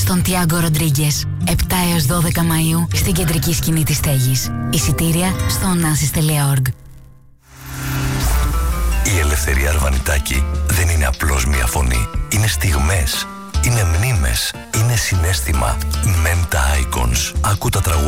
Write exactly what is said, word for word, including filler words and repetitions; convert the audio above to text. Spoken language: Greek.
στον Τιάγκο Ροντρίγκες. επτά έως δώδεκα Μαΐου στην κεντρική σκηνή της Στέγης. Εισιτήρια στο onassis τελεία org. Η Ελευθερία Αρβανιτάκη δεν είναι απλώς μία φωνή. Είναι στιγμές, είναι μνήμες, είναι συναίσθημα. Menta Icons. Άκου τα τραγούδια